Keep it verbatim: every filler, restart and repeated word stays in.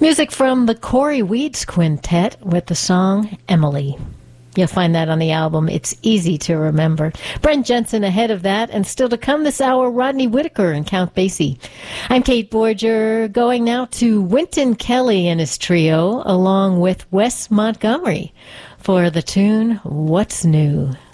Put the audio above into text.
Music from the Corey Weeds Quintet with the song Emily. You'll find that on the album It's Easy to Remember. Brent Jensen ahead of that, and still to come this hour, Rodney Whitaker and Count Basie. I'm Kate Borger, going now to Wynton Kelly and his trio, along with Wes Montgomery, for the tune What's New.